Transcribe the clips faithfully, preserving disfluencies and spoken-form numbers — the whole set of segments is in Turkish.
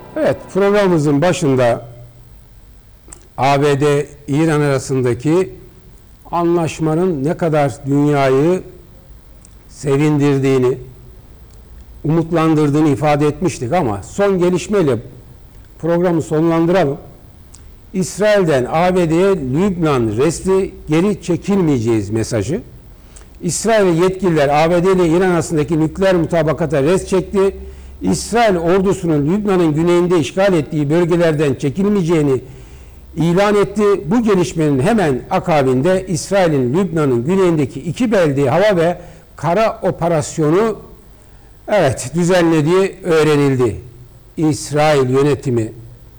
Evet, programımızın başında A B D-İran arasındaki anlaşmanın ne kadar dünyayı sevindirdiğini, umutlandırdığını ifade etmiştik ama son gelişmeyle programı sonlandıralım. İsrail'den A B D'ye Lübnan resti geri çekilmeyeceğiz mesajı. İsrail yetkililer A B D ile İran arasındaki nükleer mutabakata rest çekti. İsrail ordusunun Lübnan'ın güneyinde işgal ettiği bölgelerden çekilmeyeceğini ilan etti. Bu gelişmenin hemen akabinde İsrail'in Lübnan'ın güneyindeki iki belde hava ve kara operasyonu evet düzenlediği öğrenildi. İsrail yönetimi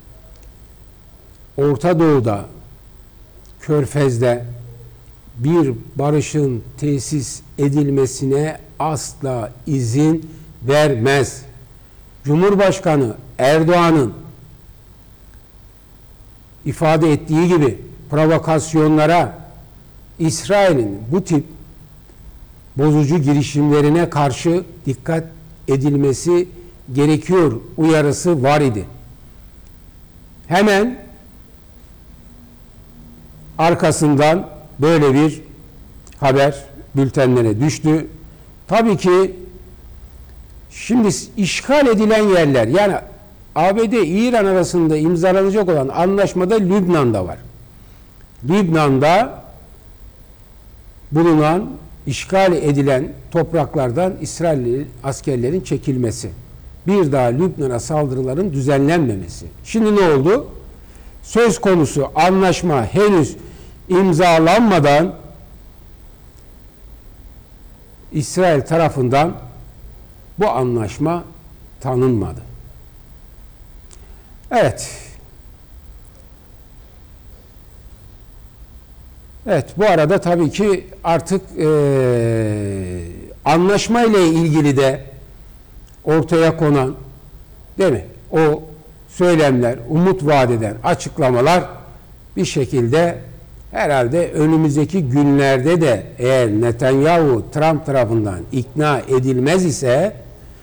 Orta Doğu'da, Körfez'de bir barışın tesis edilmesine asla izin vermez. Cumhurbaşkanı Erdoğan'ın ifade ettiği gibi provokasyonlara, İsrail'in bu tip bozucu girişimlerine karşı dikkat edilmesi gerekiyor uyarısı var idi. Hemen arkasından böyle bir haber bültenlere düştü. Tabii ki şimdi işgal edilen yerler, yani A B D-İran arasında imzalanacak olan anlaşmada Lübnan'da var. Lübnan'da bulunan, işgal edilen topraklardan İsrail askerlerin çekilmesi. Bir daha Lübnan'a saldırıların düzenlenmemesi. Şimdi ne oldu? Söz konusu anlaşma henüz imzalanmadan İsrail tarafından bu anlaşma tanınmadı. Evet. Evet, bu arada tabii ki artık e, anlaşma ile ilgili de ortaya konan, değil mi? O söylemler, umut vaat eden açıklamalar bir şekilde herhalde önümüzdeki günlerde de eğer Netanyahu Trump tarafından ikna edilmez ise